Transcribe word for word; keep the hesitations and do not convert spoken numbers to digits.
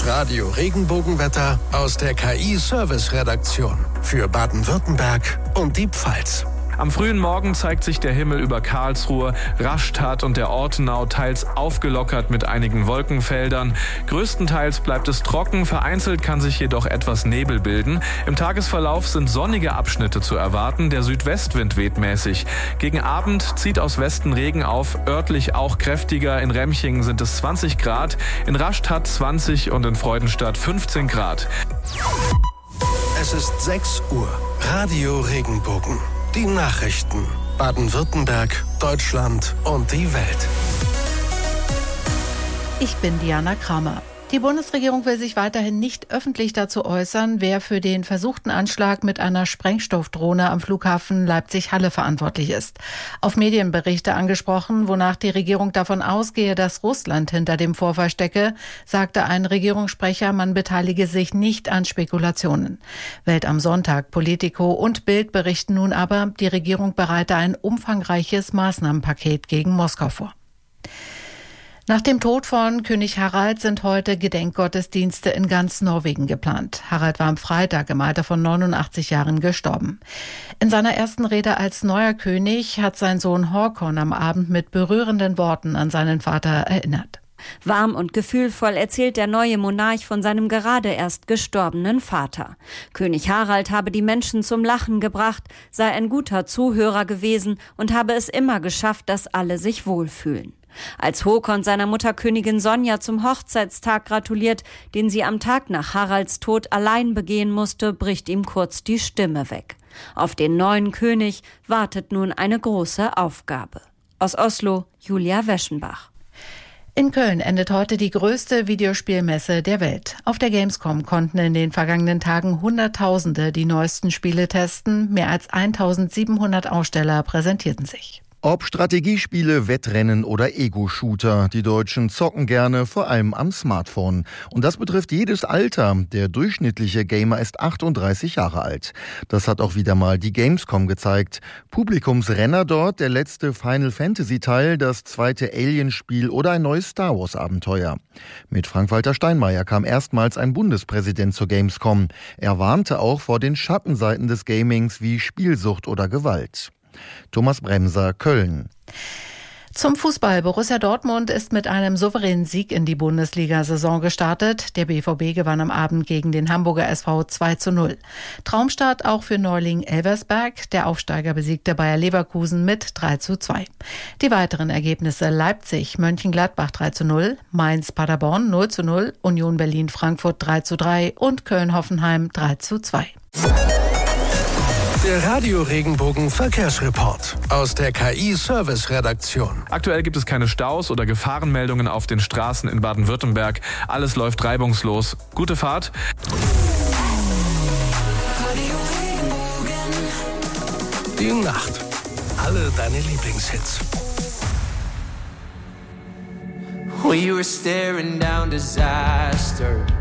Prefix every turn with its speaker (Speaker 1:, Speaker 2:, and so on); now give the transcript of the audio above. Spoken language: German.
Speaker 1: Das Radio Regenbogenwetter aus der K I-Service-Redaktion für Baden-Württemberg und die Pfalz.
Speaker 2: Am frühen Morgen zeigt sich der Himmel über Karlsruhe, Rastatt und der Ortenau teils aufgelockert mit einigen Wolkenfeldern. Größtenteils bleibt es trocken, vereinzelt kann sich jedoch etwas Nebel bilden. Im Tagesverlauf sind sonnige Abschnitte zu erwarten, der Südwestwind weht mäßig. Gegen Abend zieht aus Westen Regen auf, örtlich auch kräftiger. In Remchingen sind es zwanzig Grad, in Rastatt zwanzig und in Freudenstadt fünfzehn Grad.
Speaker 1: Es ist sechs Uhr. Radio Regenbogen. Die Nachrichten. Baden-Württemberg, Deutschland und die Welt.
Speaker 3: Ich bin Diana Kramer. Die Bundesregierung will sich weiterhin nicht öffentlich dazu äußern, wer für den versuchten Anschlag mit einer Sprengstoffdrohne am Flughafen Leipzig-Halle verantwortlich ist. Auf Medienberichte angesprochen, wonach die Regierung davon ausgehe, dass Russland hinter dem Vorfall stecke, sagte ein Regierungssprecher, man beteilige sich nicht an Spekulationen. Welt am Sonntag, Politico und Bild berichten nun aber, die Regierung bereite ein umfangreiches Maßnahmenpaket gegen Moskau vor. Nach dem Tod von König Harald sind heute Gedenkgottesdienste in ganz Norwegen geplant. Harald war am Freitag im Alter von neunundachtzig Jahren gestorben. In seiner ersten Rede als neuer König hat sein Sohn Håkon am Abend mit berührenden Worten an seinen Vater erinnert.
Speaker 4: Warm und gefühlvoll erzählt der neue Monarch von seinem gerade erst gestorbenen Vater. König Harald habe die Menschen zum Lachen gebracht, sei ein guter Zuhörer gewesen und habe es immer geschafft, dass alle sich wohlfühlen. Als Håkon seiner Mutter Königin Sonja zum Hochzeitstag gratuliert, den sie am Tag nach Haralds Tod allein begehen musste, bricht ihm kurz die Stimme weg. Auf den neuen König wartet nun eine große Aufgabe. Aus Oslo, Julia Weschenbach.
Speaker 3: In Köln endet heute die größte Videospielmesse der Welt. Auf der Gamescom konnten in den vergangenen Tagen Hunderttausende die neuesten Spiele testen. Mehr als eintausendsiebenhundert Aussteller präsentierten sich.
Speaker 5: Ob Strategiespiele, Wettrennen oder Ego-Shooter, die Deutschen zocken gerne, vor allem am Smartphone. Und das betrifft jedes Alter. Der durchschnittliche Gamer ist achtunddreißig Jahre alt. Das hat auch wieder mal die Gamescom gezeigt. Publikumsrenner dort, der letzte Final-Fantasy-Teil, das zweite Alien-Spiel oder ein neues Star Wars-Abenteuer. Mit Frank-Walter Steinmeier kam erstmals ein Bundespräsident zur Gamescom. Er warnte auch vor den Schattenseiten des Gamings wie Spielsucht oder Gewalt. Thomas Bremser, Köln.
Speaker 3: Zum Fußball. Borussia Dortmund ist mit einem souveränen Sieg in die Bundesliga-Saison gestartet. Der B V B gewann am Abend gegen den Hamburger S V zwei zu null. Traumstart auch für Neuling Elversberg. Der Aufsteiger besiegte Bayer Leverkusen mit drei zu zwei. Die weiteren Ergebnisse: Leipzig, Mönchengladbach drei zu null, Mainz, Paderborn null zu null, Union Berlin, Frankfurt drei zu drei und Köln-Hoffenheim drei zu zwei.
Speaker 1: Der Radio Regenbogen Verkehrsreport aus der K I-Service-Redaktion.
Speaker 2: Aktuell gibt es keine Staus oder Gefahrenmeldungen auf den Straßen in Baden-Württemberg. Alles läuft reibungslos. Gute Fahrt.
Speaker 1: Die Nacht. Alle deine Lieblingshits.
Speaker 6: We were staring down disaster.